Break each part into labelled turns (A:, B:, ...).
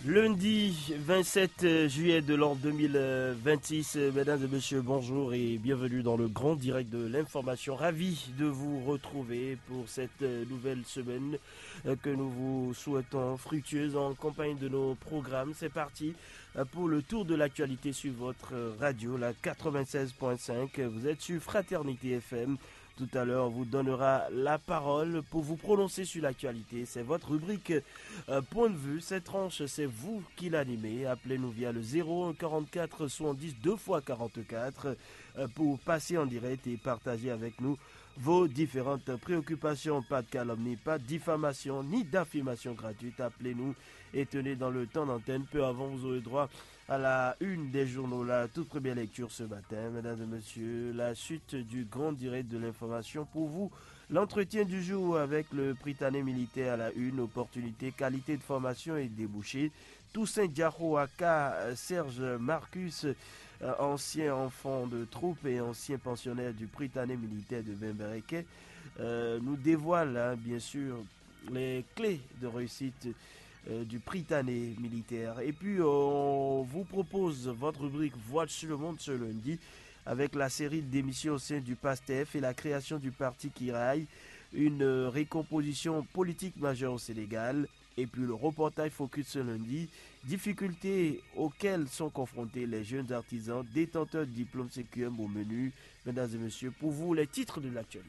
A: Lundi 27 juillet de l'an 2026, mesdames et messieurs, bonjour et bienvenue dans le grand direct de l'information. Ravi de vous retrouver pour cette nouvelle semaine que nous vous souhaitons fructueuse en compagnie de nos programmes. C'est parti pour le tour de l'actualité sur votre radio, la 96.5. Vous êtes sur Fraternité FM. Tout à l'heure, on vous donnera la parole pour vous prononcer sur l'actualité. C'est votre rubrique point de vue. Cette tranche, c'est vous qui l'animez. Appelez-nous via le 01 44 70 2 x 44 pour passer en direct et partager avec nous vos différentes préoccupations. Pas de calomnie, pas de diffamation ni d'affirmation gratuite. Appelez-nous et tenez dans le temps d'antenne. Peu avant, vous aurez droit à la une des journaux, la toute première lecture ce matin. Mesdames et messieurs, la suite du grand direct de l'information pour vous. L'entretien du jour avec le Prytanée militaire à la une, opportunité, qualité de formation et débouchés. Toussaint Diakhouaka, Serge Marcus, ancien enfant de troupe et ancien pensionnaire du Prytanée militaire de Bembereke, nous dévoile bien sûr les clés de réussite du Prytanée militaire. Et puis on vous propose votre rubrique Voix sur le monde ce lundi avec la série d'émissions au sein du PASTEF et la création du parti Kiraï, une récomposition politique majeure au Sénégal. Et puis le reportage Focus ce lundi, difficultés auxquelles sont confrontés les jeunes artisans détenteurs de diplômes CQM au menu. Mesdames et messieurs, pour vous les titres de l'actualité.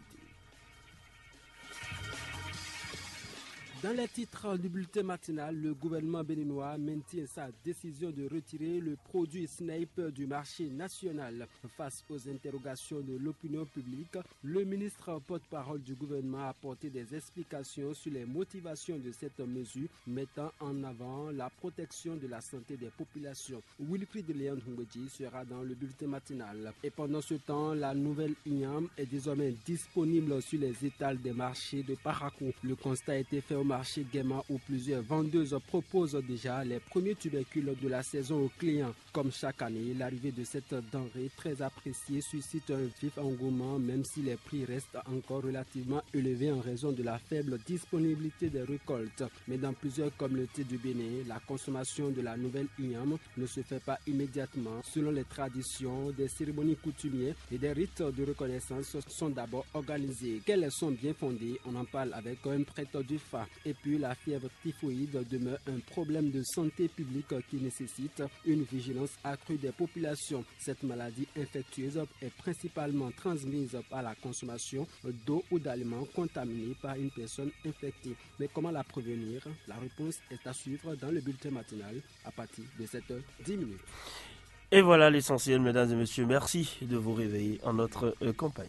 B: Dans les titres du bulletin matinal, le gouvernement béninois maintient sa décision de retirer le produit Snape du marché national. Face aux interrogations de l'opinion publique, le ministre porte-parole du gouvernement a apporté des explications sur les motivations de cette mesure, mettant en avant la protection de la santé des populations. Wilfried Léon Hungweji sera dans le bulletin matinal. Et pendant ce temps, la nouvelle IAM est désormais disponible sur les étals des marchés de Parakou. Le constat a été fait au marché Guéma où plusieurs vendeuses proposent déjà les premiers tubercules de la saison aux clients. Comme chaque année, l'arrivée de cette denrée très appréciée suscite un vif engouement même si les prix restent encore relativement élevés en raison de la faible disponibilité des récoltes. Mais dans plusieurs communautés du Bénin, la consommation de la nouvelle IAM ne se fait pas immédiatement. Selon les traditions, des cérémonies coutumières et des rites de reconnaissance sont d'abord organisés. Qu'elles sont bien fondées, on en parle avec un prêtre du Fa. Et puis la fièvre typhoïde demeure un problème de santé publique qui nécessite une vigilance accrue des populations. Cette maladie infectieuse est principalement transmise par la consommation d'eau ou d'aliments contaminés par une personne infectée. Mais comment la prévenir? La réponse est à suivre dans le bulletin matinal à partir de 7h10.
A: Et voilà l'essentiel, mesdames et messieurs. Merci de vous réveiller en notre compagnie.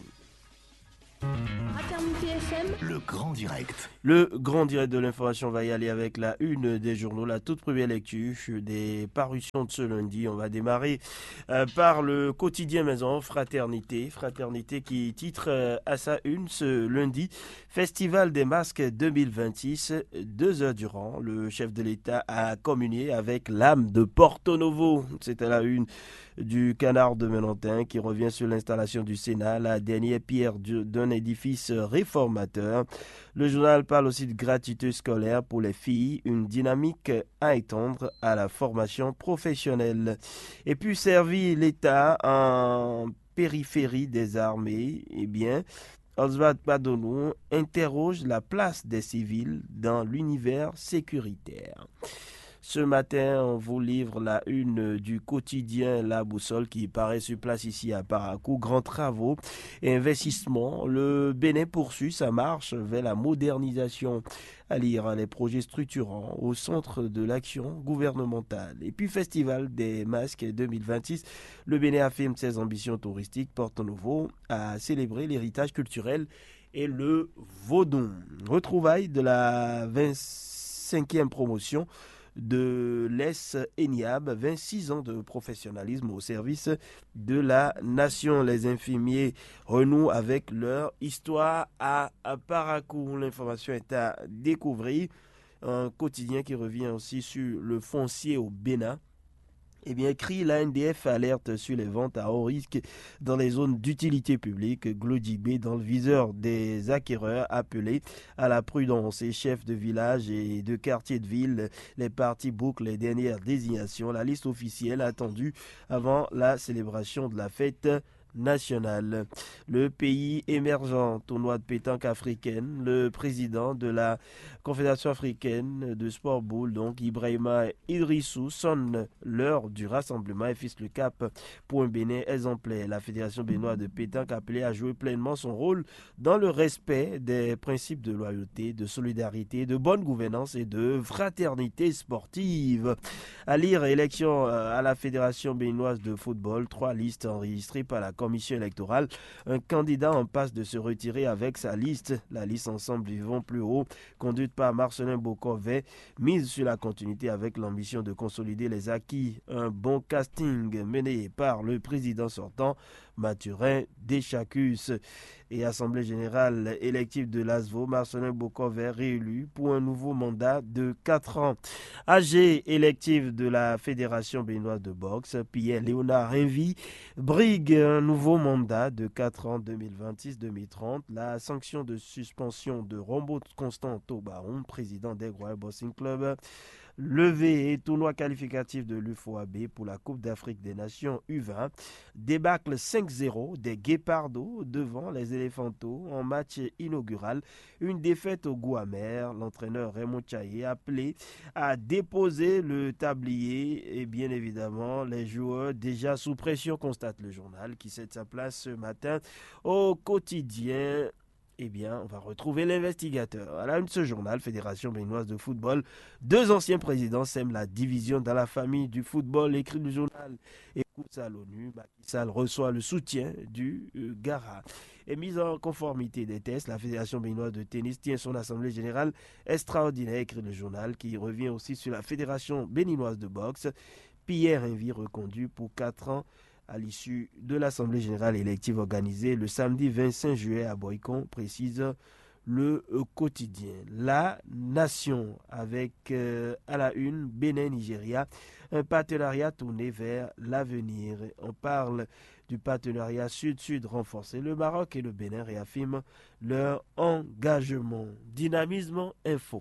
C: Fraternité FM.
D: Le grand direct.
A: Le grand direct de l'information va y aller avec la une des journaux, la toute première lecture des parutions de ce lundi. On va démarrer par le quotidien Maison Fraternité. Fraternité qui titre à sa une ce lundi Festival des masques 2026. 2 heures durant, le chef de l'État a communié avec l'âme de Porto Novo. C'est à la une du Canard de Menantin qui revient sur l'installation du Sénat, la dernière pierre d'un édifice réformateur. Le journal parle aussi de gratuité scolaire pour les filles, une dynamique à étendre à la formation professionnelle. Et puis servir l'État en périphérie des armées, eh bien, Oswald Padonou interroge la place des civils dans l'univers sécuritaire. Ce matin, on vous livre la une du quotidien La Boussole qui paraît sur place ici à Parakou. Grands travaux et investissements. Le Bénin poursuit sa marche vers la modernisation. À lire les projets structurants au centre de l'action gouvernementale. Et puis Festival des masques 2026. Le Bénin affirme ses ambitions touristiques. Porto Novo a célébré l'héritage culturel et le vaudon. Retrouvailles de la 25e promotion de l'ES ENIAB, 26 ans de professionnalisme au service de la nation. Les infirmiers renouent avec leur histoire à Parakou. L'information est à découvrir. Un quotidien qui revient aussi sur le foncier au Bénin Eh bien, CRI, l'ANDF alerte sur les ventes à haut risque dans les zones d'utilité publique. Glodibé dans le viseur des acquéreurs appelés à la prudence. Et chefs de village et de quartier de ville, les partis bouclent les dernières désignations. La liste officielle attendue avant la célébration de la fête nationale. Le pays émergent, tournoi de pétanque africaine, le président de la Confédération africaine de sport boule, donc Ibrahima Idrissou, sonne l'heure du rassemblement et fixe le cap pour un Bénin exemplaire. La Fédération béninoise de pétanque appelée à jouer pleinement son rôle dans le respect des principes de loyauté, de solidarité, de bonne gouvernance et de fraternité sportive. À lire, élection à la Fédération béninoise de football, 3 listes enregistrées par la commission électorale. Un candidat en passe de se retirer avec sa liste. La liste Ensemble Vivons Plus Haut, conduite par Marcelin Bokovet, mise sur la continuité avec l'ambition de consolider les acquis. Un bon casting mené par le président sortant, Mathurin Deschacus. Et Assemblée générale élective de l'ASVO, Marcelin Bokovet réélu pour un nouveau mandat de 4 ans. AG élective de la Fédération béninoise de boxe, Pierre-Léonard Envy brigue un nouveau mandat de 4 ans 2026-2030. La sanction de suspension de Rombaud Constant Baron, président des Royal Boxing Club, levé et tournoi qualificatif de l'UFOAB pour la Coupe d'Afrique des Nations U20. Débâcle 5-0 des Guépardos devant les Éléphantos en match inaugural. Une défaite au goût amer. L'entraîneur Raymond Tchaye appelé à déposer le tablier et bien évidemment les joueurs déjà sous pression, constate le journal qui cède sa place ce matin au quotidien. Eh bien, on va retrouver l'investigateur. À la une de ce journal, Fédération béninoise de football, 2 anciens présidents sèment la division dans la famille du football, écrit le journal. Écoute à l'ONU, Macky Sall reçoit le soutien du Gara. Et mise en conformité des tests, la Fédération béninoise de tennis tient son assemblée générale extraordinaire, écrit le journal, qui revient aussi sur la Fédération béninoise de boxe. Pierre Envy reconduit pour 4 ans à l'issue de l'Assemblée générale élective organisée le samedi 25 juillet à Boycon, précise le quotidien. La Nation avec à la une Bénin-Nigeria, un partenariat tourné vers l'avenir. On parle du partenariat sud-sud renforcé. Le Maroc et le Bénin réaffirment leur engagement. Dynamisme info.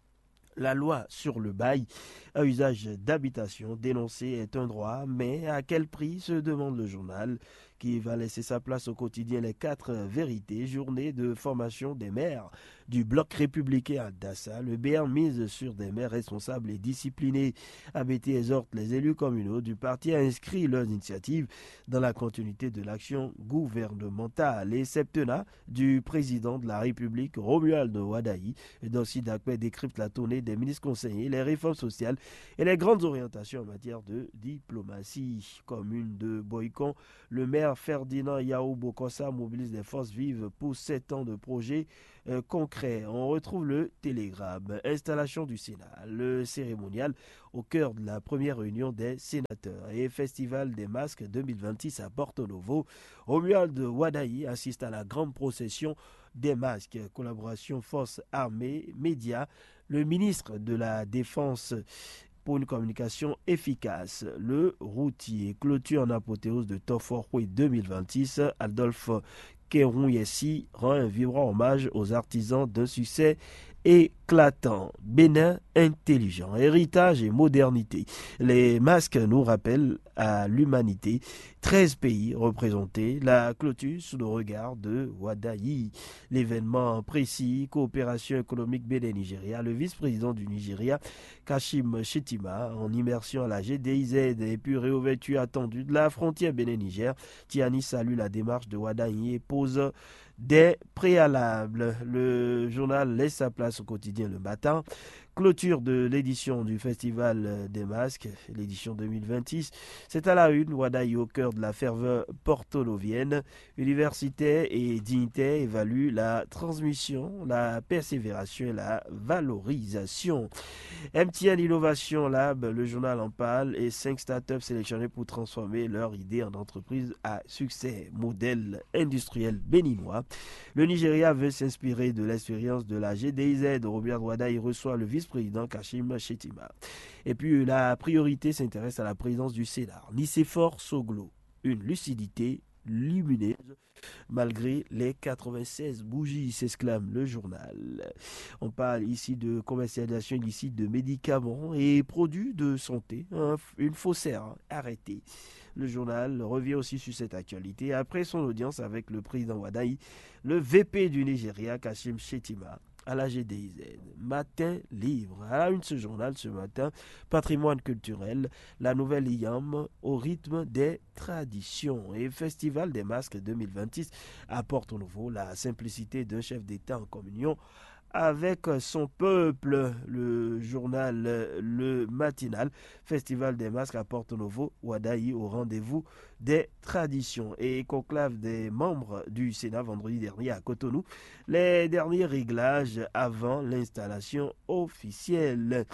A: La loi sur le bail à usage d'habitation dénoncée est un droit, mais à quel prix se demande le journal qui va laisser sa place au quotidien Les 4 vérités, journée de formation des maires du bloc républicain à Dassa. Le BR mise sur des maires responsables et disciplinés. ABT exhorte les élus communaux du parti à inscrire leurs initiatives dans la continuité de l'action gouvernementale. Et septennat du président de la République, Romuald Wadaï, Dossi Dakpe décrypte la tournée des ministres conseillers, les réformes sociales et les grandes orientations en matière de diplomatie. Commune de Boycon, le maire Ferdinand Yao Bokossa mobilise des forces vives pour 7 ans de projets concrets. On retrouve le télégramme. Installation du Sénat, le cérémonial au cœur de la première réunion des sénateurs et Festival des masques 2026 à Porto Novo. Romuald Wadaï assiste à la grande procession des masques. Collaboration forces armées, médias. Le ministre de la Défense pour une communication efficace. Le routier, clôture en apothéose de Toforway 2026. Adolphe Keroun-Yessi rend un vibrant hommage aux artisans d'un succès éclatant. Bénin intelligent, héritage et modernité. Les masques nous rappellent à l'humanité. 13 pays représentés. La clôture sous le regard de Wadaï. L'événement précis, coopération économique Bénin-Nigeria. Le vice-président du Nigeria, Kashim Shettima, en immersion à la GDIZ et puis réouverture attendue de la frontière Bénin-Niger. Tiani salue la démarche de Wadaï et pose des préalables. Le journal laisse sa place au quotidien le matin. Clôture de l'édition du Festival des masques, l'édition 2026. C'est à la une, Wadaï au cœur de la ferveur porto-novienne. Universitaire et dignitaire évaluent la transmission, la persévération et la valorisation. MTN Innovation Lab, le journal en parle, et 5 startups sélectionnées pour transformer leur idée en entreprise à succès. Modèle industriel béninois. Le Nigeria veut s'inspirer de l'expérience de la GDIZ. Robert Wadaï reçoit le vice vice-président Kashim Shettima. Et puis la priorité s'intéresse à la présidence du Sénat. Nicéphore Soglo, une lucidité lumineuse malgré les 96 bougies, s'exclame le journal. On parle ici de commercialisation illicite de médicaments et produits de santé, une faussaire arrêtée. Le journal revient aussi sur cette actualité après son audience avec le président Wadaï, le VP du Nigeria, Kashim Shettima, à la GDIZ. Matin livre. À la une de ce journal ce matin, patrimoine culturel, la nouvelle IAM au rythme des traditions. Et Festival des masques 2026 apporte au nouveau la simplicité d'un chef d'État en communion avec son peuple. Le journal Le Matinal, Festival des masques apporte au nouveau Wadaï au rendez-vous des traditions. Et conclave des membres du Sénat vendredi dernier à Cotonou, les derniers réglages avant l'installation officielle.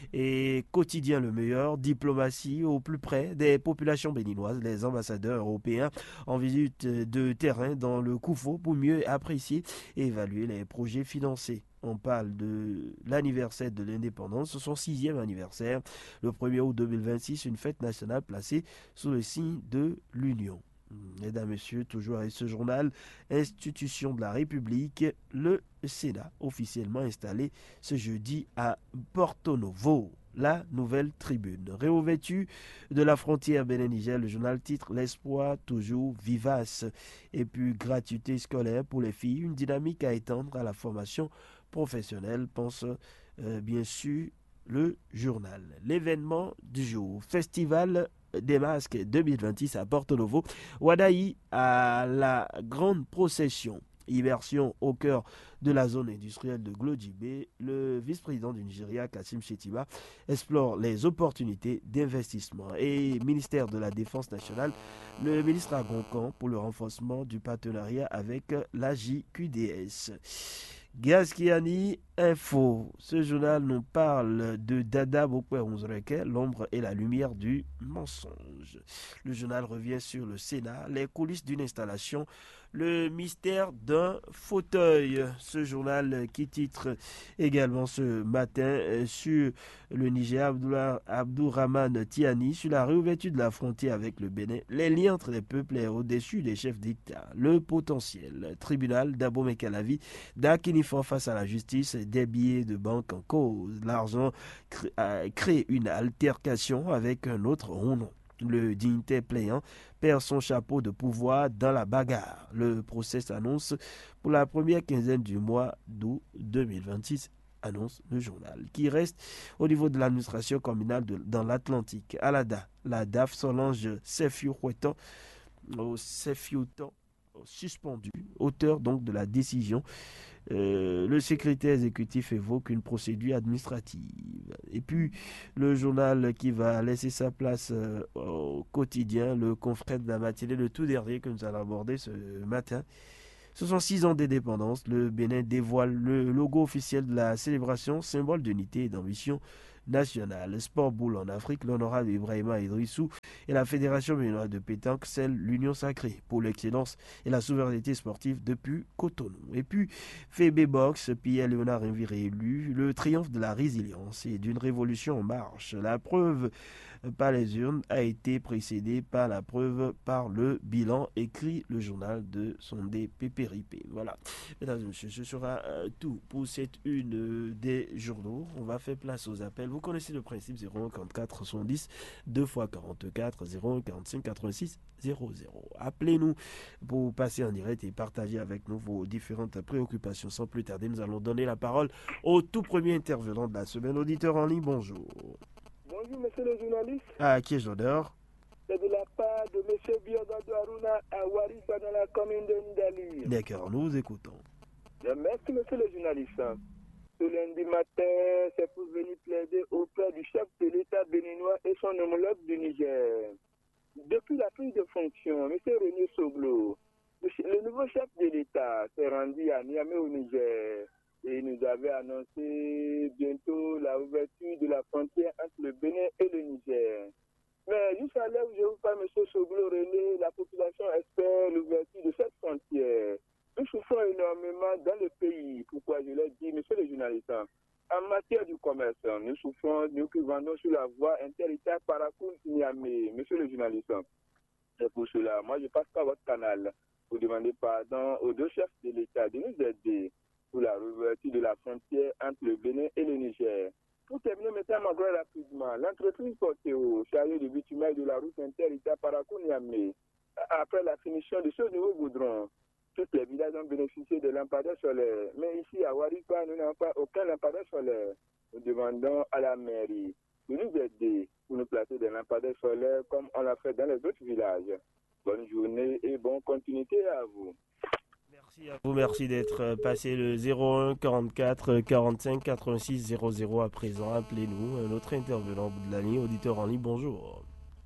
A: Et quotidien le meilleur, diplomatie au plus près des populations béninoises, les ambassadeurs européens en visite de terrain dans le Koufo pour mieux apprécier et évaluer les projets financés. On parle de l'anniversaire de l'indépendance, son 6e anniversaire, le 1er août 2026, une fête nationale placée sous le signe de l'Union. Mesdames, Messieurs, toujours avec ce journal, institution de la République, le Sénat officiellement installé ce jeudi à Porto Novo. La nouvelle tribune. Réouverture de la frontière Bénin-Niger, le journal titre L'espoir toujours vivace. Et puis gratuité scolaire pour les filles, une dynamique à étendre à la formation professionnelle, pense bien sûr le journal. L'événement du jour, Festival des masques 2026 à Porto Novo, Wadaï à la grande procession. Immersion au cœur de la zone industrielle de Glodjibé, le vice-président du Nigeria, Kashim Shettima, explore les opportunités d'investissement. Et ministère de la Défense nationale, le ministre a Goncan pour le renforcement du partenariat avec la JQDS. Gaskiani Info. Ce journal nous parle de Dada Bokwe-Onzreke, l'ombre et la lumière du mensonge. Le journal revient sur le Sénat, les coulisses d'une installation, le mystère d'un fauteuil. Ce journal qui titre également ce matin sur le Niger, Abdourahmane Tiani, sur la réouverture de la frontière avec le Bénin, les liens entre les peuples et au-dessus des chefs d'État, le potentiel. Tribunal d'Abo Mekalavi, d'Akinifo face à la justice, des billets de banque en cause. L'argent crée une altercation avec un autre nom. Le dignitaire plaignant perd son chapeau de pouvoir dans la bagarre. Le procès s'annonce pour la première quinzaine du mois d'août 2026, annonce le journal, qui reste au niveau de l'administration communale dans l'Atlantique. À la DAF, Solange Sefiou-Huetan, suspendu, auteur donc de la décision. Le secrétaire exécutif évoque une procédure administrative. Et puis, le journal qui va laisser sa place au quotidien, le confrère de la matinée, le tout dernier que nous allons aborder ce matin. Ce sont 6 ans d'indépendance. Le Bénin dévoile le logo officiel de la célébration, symbole d'unité et d'ambition nationale. Sport Boule en Afrique, l'honorable Ibrahima Idrissou et la Fédération béninoise de pétanque scellent l'union sacrée pour l'excellence et la souveraineté sportive depuis Cotonou. Et puis, Fébé Box, Pierre-Léonard Envy réélu, le triomphe de la résilience et d'une révolution en marche. La preuve par les urnes a été précédée par la preuve par le bilan, écrit le journal de Sondé Pépéripé. Voilà, mesdames et messieurs, ce sera tout pour cette une des journaux. On va faire place aux appels. Vous connaissez le principe 0144 70 2 x 44 0145 86 00. Appelez-nous pour passer en direct et partager avec nous vos différentes préoccupations. Sans plus tarder, nous allons donner la parole au tout premier intervenant de la semaine. Auditeur en ligne, bonjour.
C: Bonjour, monsieur le journaliste.
A: À qui ai-je l'honneur?
C: C'est de la part de monsieur Biogado Aruna à Warissa dans la commune de Ndali.
A: D'accord, nous vous écoutons.
C: Merci, monsieur le journaliste. Ce lundi matin, c'est pour venir plaider auprès du chef de l'État béninois et son homologue du Niger. Depuis la prise de fonction, monsieur René Soglo, le nouveau chef de l'État s'est rendu à Niamey au Niger. Et nous avait annoncé bientôt la ouverture de la frontière entre le Bénin et le Niger. Mais jusqu'à l'heure où je vous parle, M. Soglo René, la population espère l'ouverture de cette frontière. Nous souffrons énormément dans le pays. Pourquoi je l'ai dit, monsieur le journaliste, en matière du commerce, camions, nous qui vendons sur la voie inter-État Paracoun-Niamey. Monsieur le journaliste, c'est pour cela. Moi, je passe par votre canal pour demander pardon aux deux chefs de l'État de nous aider pour la réouverture de la frontière entre le Bénin et le Niger. Pour terminer, mettons encore rapidement, l'entreprise Portéo, chargée de bitumage de la route inter-État Paracoun-Niamey, après la finition de ce nouveau goudron, tous les villages ont bénéficié de lampadaires solaires. Mais ici, à Waripa, nous n'avons pas aucun lampadaire solaire. Nous demandons à la mairie de nous aider pour nous placer des lampadaires solaires comme on l'a fait dans les autres villages. Bonne journée et bonne continuité à vous.
A: Merci à vous, merci d'être passé le 01 44 45 86 00 à présent. Appelez-nous, notre intervenant au bout de la ligne, auditeur en ligne, bonjour.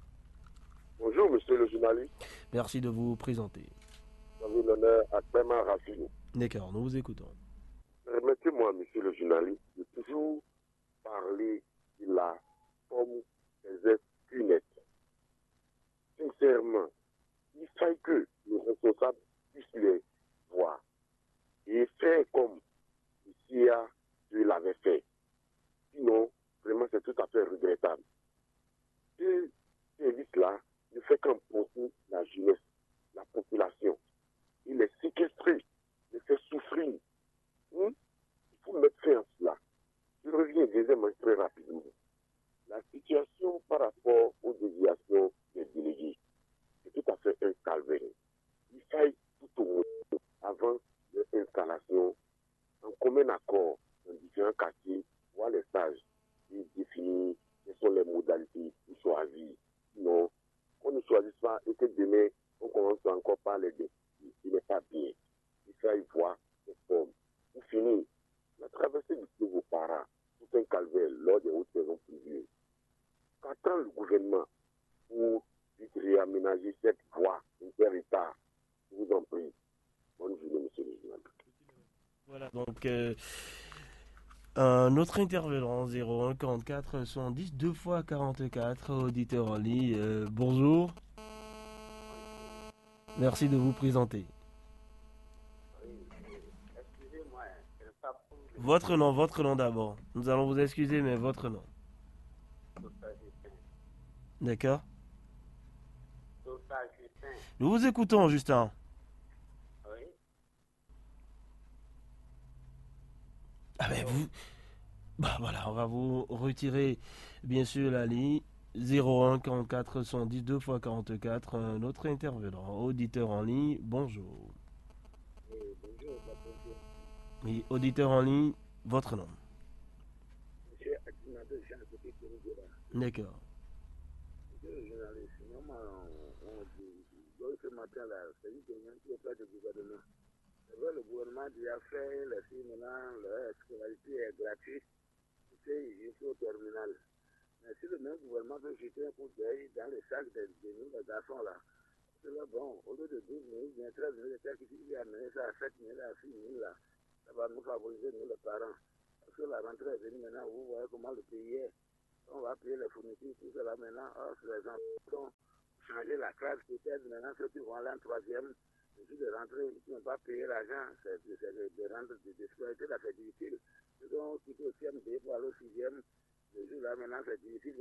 D: Bonjour, monsieur le journaliste.
A: Merci de vous présenter.
D: Vous avez l'honneur à Clément Raffinou.
A: D'accord, nous vous écoutons.
D: Permettez-moi, monsieur le journaliste, de toujours parler de la pomme des esprinettes. Sincèrement, il faut que les responsables puissent les voir et faire comme ici je l'avais fait. Sinon, vraiment, c'est tout à fait regrettable. Ce service-là ne fait qu'emporter la jeunesse, la population. Il est séquestré, il fait souffrir. Il faut mettre fin à cela. Je reviens deuxièmement très rapidement. La situation par rapport aux déviations des délégués, c'est tout à fait un calvaire. Il faille tout au moins, avant l'installation, en commun accord dans différents quartiers, voir les stages et définir quelles sont les modalités pour choisir. Sinon, on ne choisit pas et que demain, on commence encore par les défis. Ce n'est pas bien. Il faille voir ces formes. Pour finir, la traversée du fleuve aux Para, tout un calvaire lors des hautes saisons pluvieuses. Qu'attend le gouvernement pour réaménager cette voie inter-État? Je vous en prie. Bonne journée, monsieur le journaliste.
A: Voilà, donc un autre intervenant, 01 44 70 2 fois 44, auditeur en ligne. Bonjour. Merci de vous présenter. Votre nom d'abord. Nous allons vous excuser, mais votre nom. D'accord. Nous vous écoutons, Justin.
E: Oui.
A: Ah ben vous... Bah voilà, on va vous retirer, bien sûr, la ligne 01 44 110 2 fois 44. Un autre intervenant, auditeur en ligne, bonjour.
E: Bonjour,
A: Oui, auditeur en ligne, votre nom.
E: monsieur Adinado Jean Côté Kérigera.
A: D'accord.
E: Monsieur le journaliste, normalement, on dit, ce matin là, c'est une réunion qui est faite du gouvernement. C'est vrai, le gouvernement a déjà fait, les filles maintenant, leur scolarité est gratuite, c'est jusqu'au terminal. Mais si le même gouvernement veut jeter un coup d'œil dans les sacs de nous, les garçons là, c'est là, bon, au lieu de 12 000, bien 13 000, c'est qui dit amener ça à 7 000, à 6 000 là, ça va nous favoriser, nous les parents. Parce que la rentrée est venue maintenant, vous voyez comment le pays est. On va payer les fournitures, tout cela maintenant, les enfants ont changé la classe, peut-être maintenant ceux qui vont aller en troisième, le jour de rentrée, ils n'ont pas payé l'argent, c'est de rendre de scolarité, là c'est difficile. Ceux qui ont quitté au CM2 pour aller au sixième, le jour là maintenant c'est difficile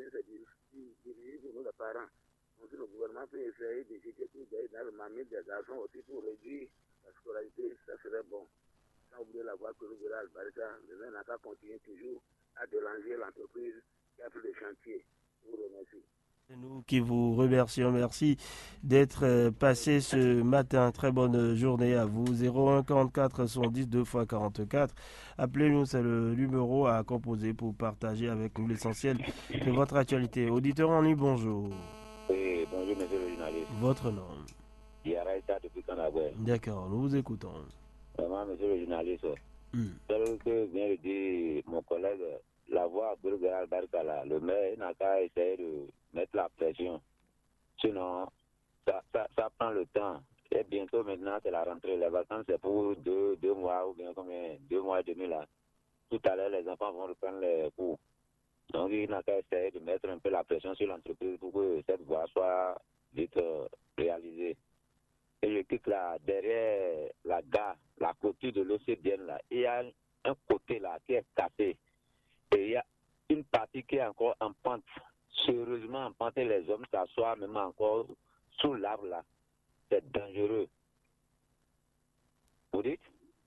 E: pour nous les parents. Donc le gouvernement peut essayer de jeter tout dans le mamie des garçons aussi pour réduire la scolarité, ça serait bon. Sans oublier la voie que nous verrons à Albarca, le maire n'a qu'à continuer toujours à déranger l'entreprise qui a fait le chantier. Je vous remercie.
A: C'est nous qui vous remercions. Merci d'être passé ce matin. Très bonne journée à vous. 01 44 110 2 fois 44. Appelez-nous, c'est le numéro à composer pour partager avec nous l'essentiel de votre actualité. Auditeur en ligne, bonjour.
F: Oui, bonjour, monsieur le journaliste.
A: Votre nom.
F: Yaraïta depuis Canada.
A: D'accord, nous vous écoutons.
F: Vraiment, monsieur le journaliste, tel que vient de dire mon collègue, la voix Burger Alberta, là, le maire n'a qu'à essayer de mettre la pression. Sinon, ça prend le temps. Et bientôt, maintenant, c'est la rentrée. Les vacances, c'est pour deux mois ou bien combien, 2 mois et demi, là. Tout à l'heure, les enfants vont reprendre les cours. Donc, il n'a qu'à essayer de mettre un peu la pression sur l'entreprise pour que cette voie soit vite réalisée. Et je quitte là, derrière la gare, la clôture de l'OCDN, là, il y a un côté là qui est cassé. Et il y a une partie qui est encore en pente. Sérieusement en pente, et les hommes s'assoient même encore sous l'arbre là. C'est dangereux. Vous dites?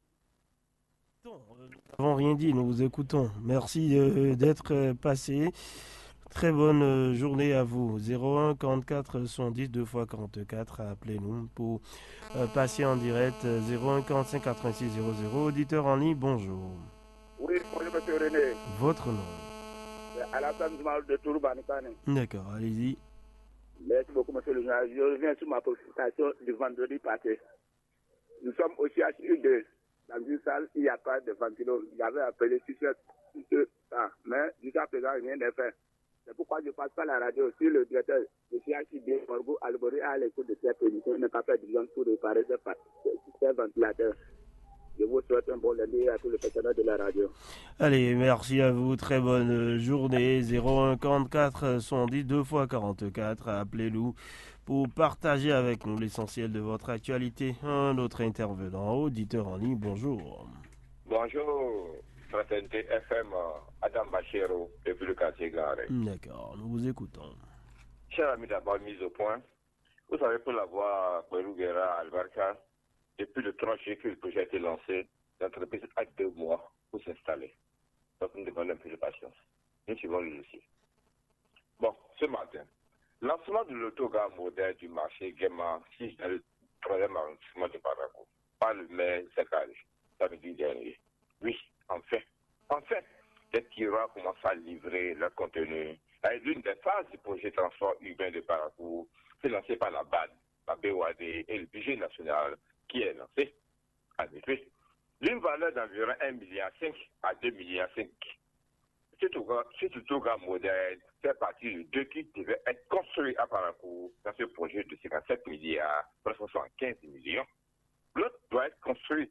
A: Nous n'avons rien dit, nous vous écoutons. Merci d'être passé. Très bonne journée à vous. 01 44 110 2 x 44. Appelez-nous pour passer en direct. 01 45 86 00. Auditeur en ligne, bonjour.
E: Oui, bonjour monsieur René.
A: Votre nom?
E: Alassane Zoumal de Touroubanikane.
A: D'accord, allez-y.
E: Merci beaucoup monsieur le journaliste. Je reviens sur ma présentation du vendredi passé. Nous sommes au CHU2. Dans une salle, il n'y a pas de ventilo. J'avais appelé sur ce temps, mais jusqu'à présent, rien n'est fait. C'est pourquoi je ne passe pas la radio. Si le directeur de CHU2, Morgo Albori, a l'écoute de cette émission, n'a pas fait d'urgence pour réparer ces ventilateurs. Je vous souhaite un bon lundi à tous les personnels de la radio.
A: Allez, merci à vous. Très bonne journée. 01 44 110 2 x 44. Appelez-nous pour partager avec nous l'essentiel de votre actualité. Un autre intervenant, auditeur en ligne, bonjour.
G: Bonjour, Fraternité FM, Adam Bachero, depuis le quartier Garé.
A: D'accord, nous vous écoutons.
G: Cher ami, d'abord mise au point. Vous savez, pour la voie Kouerouguera Albarka, depuis le 3 juillet que le projet a été lancé, l'entreprise a 2 mois pour s'installer. Donc nous demandons un peu de patience. Nous suivons le dossier. Bon, ce matin, lancement de l'autogare moderne du marché Guéma, 6 dans le 3e arrondissement de Barakou, par le maire Zakari, samedi dernier. Oui, enfin, les tireurs commencent à livrer leur contenu. L'une des phases du projet transport urbain de Barakou, c'est lancé par la BAD, la BOAD et le budget national qui est lancé. En effet, d'une valeur d'environ 1,5 milliard à 2,5 milliards. Cet autogare moderne fait partie de 2 qui devaient être construits à Barakou dans ce projet de 57 milliards, presque 75 millions. L'autre doit être construit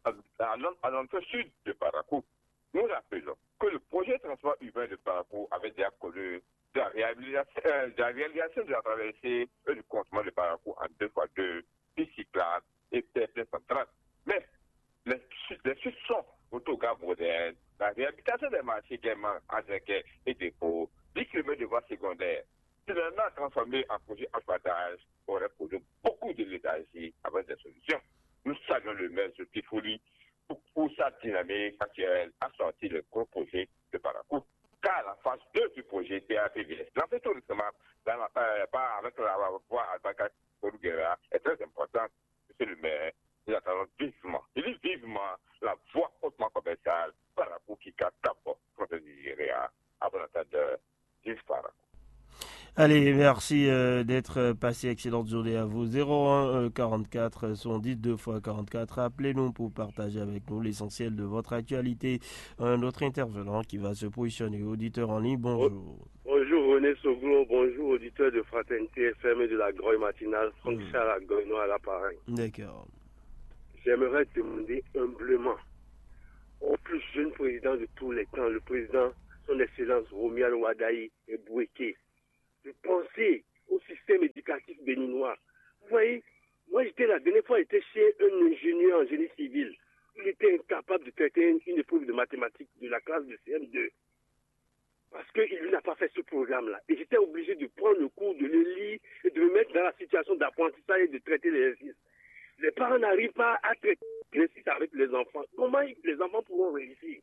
G: à l'entrée sud de Barakou. Nous rappelons que le projet de transport urbain de Barakou avait déjà connu de la réalisation de la traversée et du comptement de Barakou en 2x2, pistes cyclables et plein central. Mais les suites sont autogares modernes, la réhabilitation des marchés gaiement Adrequet et dépôts, 10 km de voies secondaires, finalement transformé en projet asphaltage, aurait posé beaucoup de léthargie avec des solutions. Nous saluons le maire de Tifouli pour sa dynamique actuelle à sortir le gros projet de Barakou. Car la phase 2 du projet PAPVS, lancé tout récemment avec la voie Albaka Kouerouguera, est très importante. Monsieur le maire, nous attendons vivement la voie hautement commerciale Barakou qui capte d'abord frontière du Nigeria avant l'entente du Barakou.
A: Allez, merci d'être passé. Excellente journée à vous. 01 44 110 2 x 44. Appelez-nous pour partager avec nous l'essentiel de votre actualité. Un autre intervenant qui va se positionner. Auditeur en ligne, bonjour.
H: Bonjour René Soglo, bonjour auditeur de Fraternité FM et de la Groille Matinale. Franck Charles Goynois à l'appareil.
A: D'accord.
H: J'aimerais demander humblement au plus jeune président de tous les temps, le président, son Excellence Romuald Wadaï et Bouéké, de penser au système éducatif béninois. Vous voyez, moi la dernière fois, j'étais chez un ingénieur en génie civil. Il était incapable de traiter une épreuve de mathématiques de la classe de CM2. Parce qu'il n'a pas fait ce programme-là. Et j'étais obligé de prendre le cours, de le lire et de me mettre dans la situation d'apprentissage et de traiter les exercices. Les parents n'arrivent pas à traiter les exercices avec les enfants. Comment les enfants pourront réussir?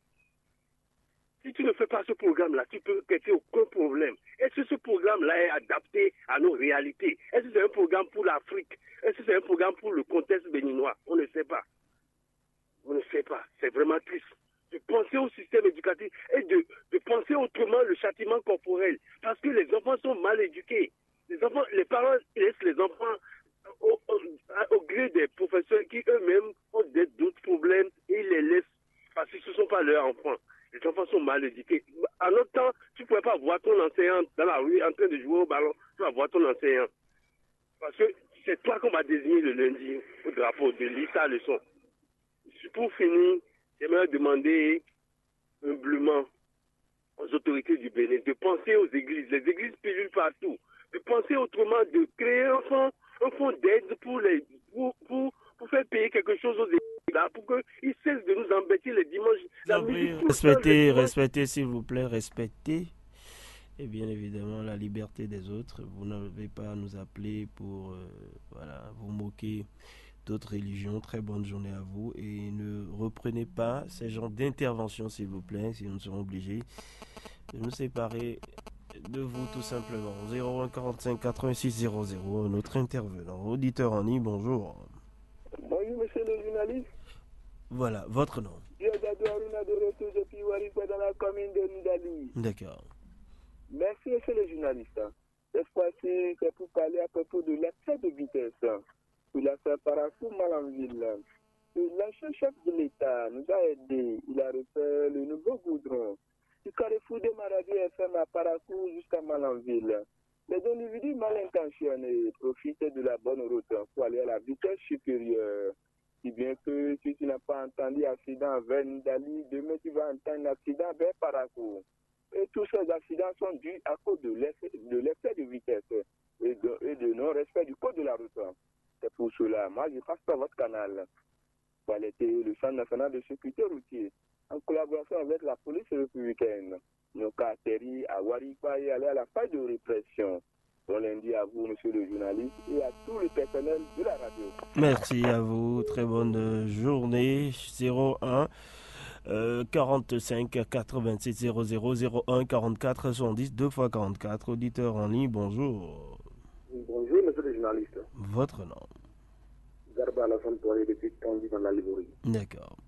H: Si tu ne fais pas ce programme-là, tu peux traiter aucun problème. Est-ce que ce programme-là est adapté à nos réalités? Est-ce que c'est un programme pour l'Afrique? Est-ce que c'est un programme pour le contexte béninois? On ne sait pas. On ne sait pas. C'est vraiment triste. De penser au système éducatif et de penser autrement le châtiment corporel. Parce que les enfants sont mal éduqués. Les parents laissent les enfants au gré des professeurs qui eux-mêmes ont d'autres problèmes et ils les laissent parce que ce ne sont pas leurs enfants. Les enfants sont mal éduqués. En autre temps, tu ne pouvais pas voir ton enseignant dans la rue en train de jouer au ballon. Tu vas voir ton enseignant. Parce que c'est toi qu'on va désigner le lundi au drapeau de lire sa leçon. Pour finir, j'aimerais demander humblement aux autorités du Bénin de penser aux églises. Les églises pilulent partout. De penser autrement, de créer un fonds d'aide pour faire payer quelque chose aux églises là, pour qu'ils cessent de nous embêter les dimanches, la
A: Oui, respectez s'il vous plaît, respectez. Et bien évidemment la liberté des autres. Vous n'avez pas à nous appeler pour vous moquer d'autres religions. Très bonne journée à vous et ne reprenez pas ces genres d'intervention s'il vous plaît, sinon nous serons obligés de nous séparer de vous tout simplement. 01 45 86 00, notre intervenant, auditeur en ligne, bonjour.
C: Bonjour monsieur le journaliste.
A: Voilà, votre nom.
C: Diodado Aruna de retour depuis Warikwa dans la commune de Nidali.
A: D'accord.
C: Merci monsieur le journaliste. Cette fois-ci, c'est pour parler à propos de l'excès de vitesse sur la Paracou Malanville. L'ancien chef de l'État nous a aidés. Il a refait le nouveau goudron du carrefour de Maradi FM à Paracou jusqu'à Malanville. Les individus mal intentionnés profitent de la bonne route pour aller à la vitesse supérieure. Si bien que si tu n'as pas entendu accident vers Nidali, demain tu vas entendre un accident vers Paracou. Et tous ces accidents sont dus à cause de l'excès de vitesse et de non-respect du code de la route. C'est pour cela, moi je passe par votre canal. Pour allaiter le Centre national de sécurité routière, en collaboration avec la police républicaine. Nos cas atterri à Warikwa et aller à la phase de répression. Bon lundi à vous, monsieur le journaliste, et à tout le personnel de la radio.
A: Merci à vous, très bonne journée. 01 45 87 00 01 44 70 2 x 44. Auditeur en ligne, bonjour.
E: Bonjour, monsieur le journaliste.
A: Votre nom?
E: Garba Alassane Touré depuis Tandy dans la Livorie.
A: D'accord.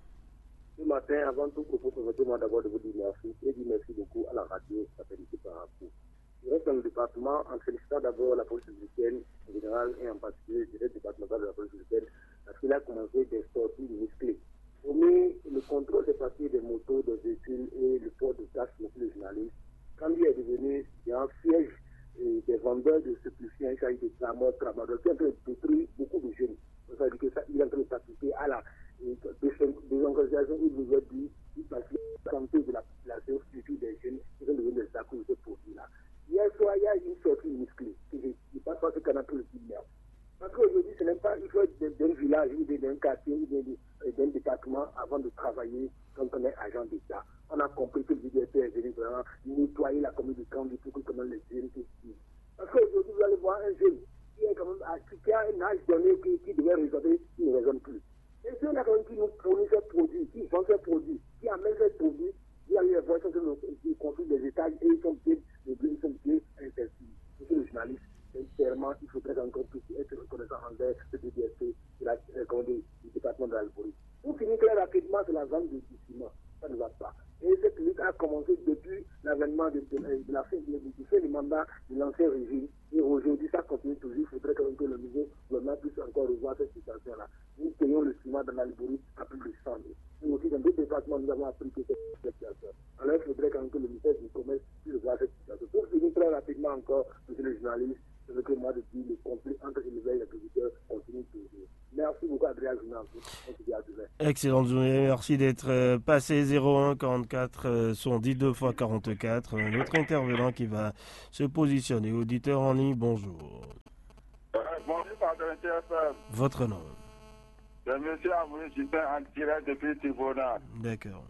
E: Ce matin, avant tout propos, permettez-moi d'abord de vous dire merci et dire merci beaucoup à la radio satellité Paracou. Je reste dans le département en félicitant d'abord la police républicaine en général et en particulier le directeur départemental de la police républicaine parce qu'il a commencé des sorties musclées. Premier, le contrôle des papiers des motos, des véhicules et le port de taxes, monsieur le journaliste. Quand il est devenu un siège des vendeurs de stupéfiants, il s'agit de tramadol, qui est en train de détruire beaucoup de jeunes. Ça veut dire que ça, il est en train de participer à la désorganisation individuelle du papier de santé de la population, surtout des jeunes qui sont devenus des accros de ce produit-là. Hier soir, il y a une sortie musclée, que je ne pense pas que Canal le dit bien. Parce qu'aujourd'hui, ce n'est pas il faut d'un village ou d'un quartier ou d'un département avant de travailler quand on est agent d'État. On a compris que le directeur est venu vraiment nettoyer la commune de Candy pour que comment les jeunes puissent. Parce qu'aujourd'hui, vous allez voir un jeune qui a un âge donné qui devait résolver, qui ne raisonne plus. Et ceux là qui nous fournissent ces produits, qui vendent ces produits, qui amènent ces produits, il y a eu les voitures qui construisent des étages et ils sont bien investis. Monsieur le journaliste, sincèrement, il faudrait encore plus être reconnaissant envers le DDSP du département de l'Algérie. Pour finir très rapidement, c'est la vente du ciment. Ça ne va pas. Et cette lutte a commencé depuis l'avènement de la fin du mandat de l'ancien régime. Et aujourd'hui, ça continue toujours. Il faudrait que le nouveau gouvernement puisse encore revoir cette situation-là. Nous payons le ciment dans l'Algérie à plus de 100 000. Nous aussi, dans d'autres départements, nous avons appliqué cette situation. Alors, il faudrait que le ministère du Commerce puisse revoir cette situation. Pour finir très rapidement encore, monsieur le journaliste, c'est ce que moi je dis, le conflit entre l'éleveur et les producteurs continue toujours. Merci beaucoup, Adrien Journal.
A: Excellente journée, merci d'être passé. 01 44 110 2 x 44. Notre intervenant qui va se positionner. Auditeur en ligne, bonjour.
G: Bonjour, Pardon TFM.
A: Votre nom?
G: C'est monsieur Amouri Justin en direct depuis Tibona.
A: D'accord.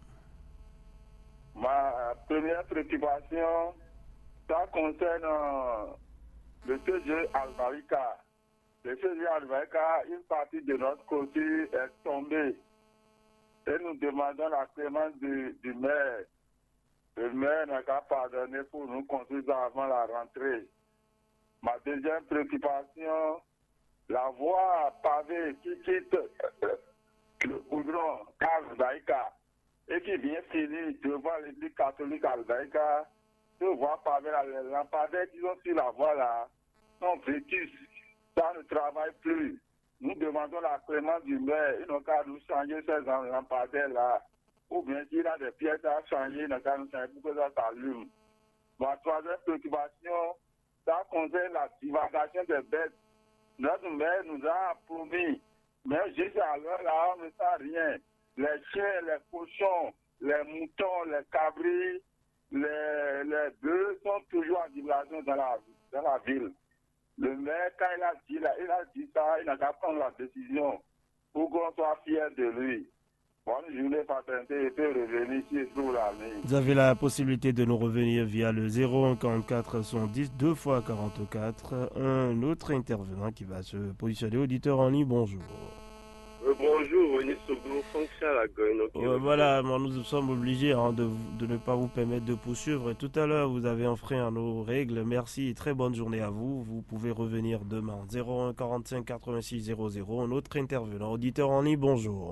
G: Ma première préoccupation, ça concerne le CG Albarika. Le CG Albarika, une partie de notre côté est tombée. Et nous demandons la clémence du maire. Le maire n'a qu'à pardonner pour nous construire avant la rentrée. Ma deuxième préoccupation, la voie pavée qui quitte le goudron Albarika et qui vient finir devant l'église catholique Albarika. Ce voie pavée, les lampadaires qui sont sur la voie là sont vétus. Ça ne travaille plus. Nous demandons la clémence du maire. Il n'a qu'à nous changer ces lampadaires là. Ou bien s'il a des pièces à changer, il n'a qu'à nous changer pour que ça s'allume. Ma troisième préoccupation, ça concerne la divagation des bêtes. Notre maire nous a promis, mais jusqu'à l'heure là, on ne sait rien. Les chiens, les cochons, les moutons, les cabris, les bœufs sont toujours en divagation dans la ville. Le maire, quand il a dit ça, il n'a qu'à prendre la décision pour qu'on soit fier de lui. Bonne journée, fraternité, et puis revenir ici sur la ligne.
A: Vous avez la possibilité de nous revenir via le 01 44 110 2 fois 44. Un autre intervenant qui va se positionner. Auditeur en ligne, bonjour.
H: Bonjour, René Sogo, fonction à la Goyenne.
A: Voilà, nous sommes obligés de ne pas vous permettre de poursuivre. Tout à l'heure, vous avez enfreint nos règles. Merci et très bonne journée à vous. Vous pouvez revenir demain. 01 45 86 00. Un autre intervenant. Auditeur en ligne, bonjour.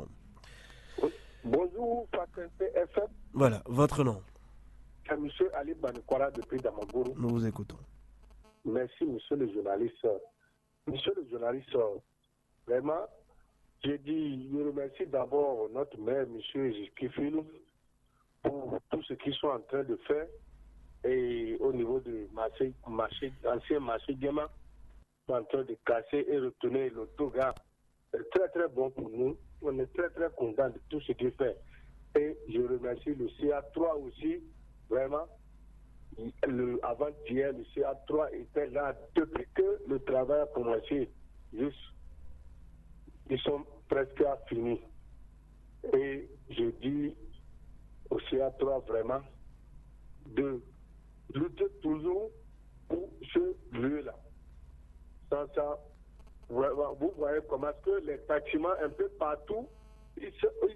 I: Bonjour, Fraternité FM.
A: Voilà, votre nom.
I: C'est M. Ali Banikwara depuis Damagourou.
A: Nous vous écoutons.
I: Merci, monsieur le journaliste. Monsieur le journaliste, vraiment, je remercie d'abord notre maire, monsieur Kifil, pour tout ce qu'ils sont en train de faire. Et au niveau du ancien marché Gema, ils sont en train de casser et retourner l'autogar. C'est très très bon pour nous. On est très très content de tout ce qu'il fait. Et je remercie le CA3 aussi, vraiment. Avant-hier, le CA3 était là depuis que le travail a commencé. Ils sont presque finis. Et je dis au CA3 vraiment de lutter toujours pour ce lieu-là. Sans ça, vous voyez comment est-ce que les bâtiments un peu partout, ils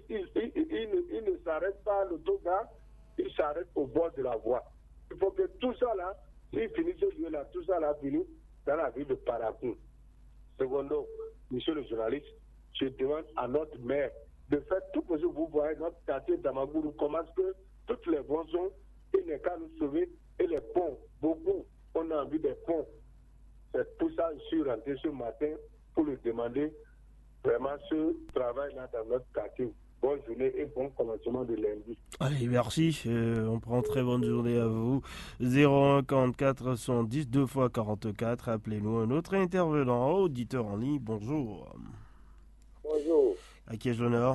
I: ne s'arrêtent pas à l'autogar, ils s'arrêtent au bord de la voie. Il faut que tout ça là, s'ils finissent ce lieu-là, tout ça là finit dans la ville de Parakou. Secondo, monsieur le journaliste, je demande à notre maire de faire tout possible. Vous voyez notre quartier d'Amagourou, comment est-ce que toutes les voies sont, il n'est qu'à nous sauver, et les ponts, beaucoup, on a envie des ponts. C'est pour ça que je suis rentré ce matin pour lui demander vraiment ce travail-là dans notre quartier. Bonne journée et bon commencement de lundi.
A: Allez, merci. On prend très bonne journée à vous. 01 44 110 2 fois 44. Appelez-nous. Un autre intervenant, auditeur en ligne. Bonjour.
E: Bonjour.
A: À qui ai-je l'honneur?